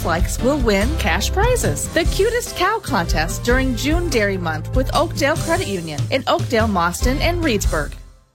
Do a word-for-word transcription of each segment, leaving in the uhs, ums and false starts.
likes will win cash prizes. The Cutest Cow Contest during June Dairy Month with Oakdale Credit Union in Oakdale, Mauston, and Reedsburg.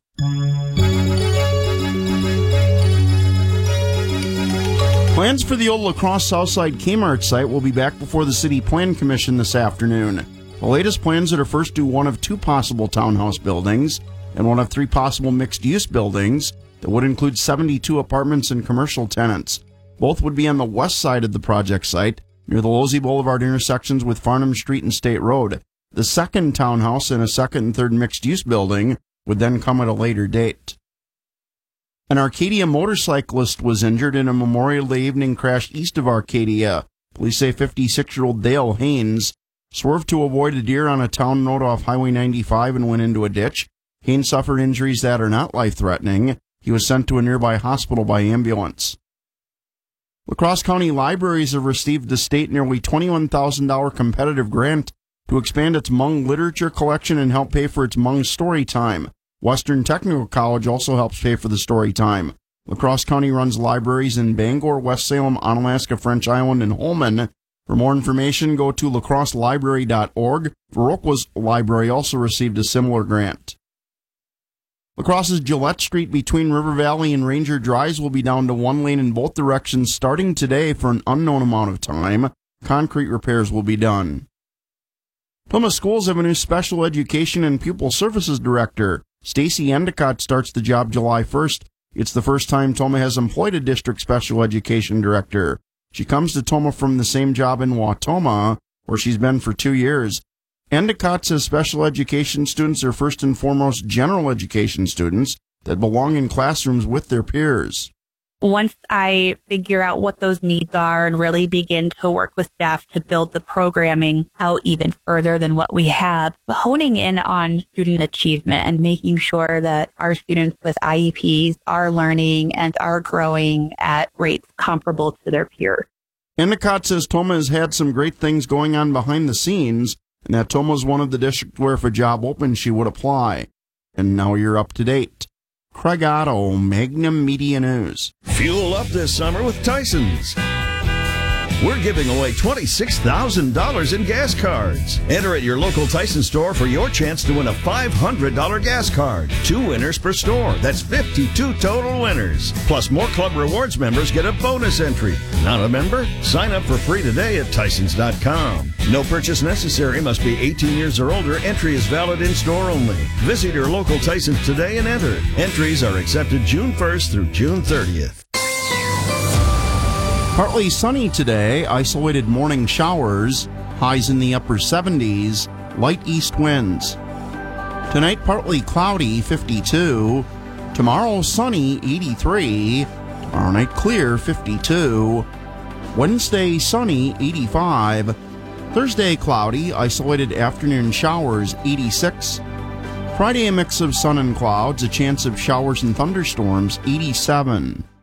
Plans for the old La Crosse Southside Kmart site will be back before the City Plan Commission this afternoon. The latest plans are to first do one of two possible townhouse buildings and one of three possible mixed-use buildings that would include seventy-two apartments and commercial tenants. Both would be on the west side of the project site, near the Losey Boulevard intersections with Farnham Street and State Road. The second townhouse and a second and third mixed-use building would then come at a later date. An Arcadia motorcyclist was injured in a Memorial Day evening crash east of Arcadia. Police say fifty-six-year-old Dale Haynes swerved to avoid a deer on a town road off Highway ninety-five and went into a ditch. Haynes suffered injuries that are not life-threatening. He was sent to a nearby hospital by ambulance. La Crosse County Libraries have received the state nearly twenty-one thousand dollars competitive grant to expand its Hmong literature collection and help pay for its Hmong story time. Western Technical College also helps pay for the story time. La Crosse County runs libraries in Bangor, West Salem, Onalaska, French Island, and Holmen. For more information, go to la crosse library dot org. Viroqua's library also received a similar grant. La Crosse's Gillette Street between River Valley and Ranger Drives will be down to one lane in both directions starting today for an unknown amount of time. Concrete repairs will be done. Tomah schools have a new special education and pupil services director. Stacy Endicott starts the job July first. It's the first time Tomah has employed a district special education director. She comes to Tomah from the same job in Wautoma, where she's been for two years. Endicott says special education students are first and foremost general education students that belong in classrooms with their peers. Once I figure out what those needs are and really begin to work with staff to build the programming out even further than what we have, honing in on student achievement and making sure that our students with I E Ps are learning and are growing at rates comparable to their peers. Endicott says Tomah has had some great things going on behind the scenes, and that Tomah is one of the districts where if a job opens, she would apply. And now you're up to date. Craig Otto, Magnum Media News. Fuel up this summer with Tyson's. We're giving away twenty-six thousand dollars in gas cards. Enter at your local Tyson store for your chance to win a five hundred dollars gas card. Two winners per store. That's fifty-two total winners. Plus, more Club Rewards members get a bonus entry. Not a member? Sign up for free today at Tysons dot com. No purchase necessary. Must be eighteen years or older. Entry is valid in store only. Visit your local Tysons today and enter. Entries are accepted June first through June thirtieth. Partly sunny today, isolated morning showers, highs in the upper seventies, light east winds. Tonight, partly cloudy, fifty-two. Tomorrow, sunny, eighty-three. Tomorrow night, clear, fifty-two. Wednesday, sunny, eighty-five. Thursday, cloudy, isolated afternoon showers, eighty-six. Friday, a mix of sun and clouds, a chance of showers and thunderstorms, eighty-seven.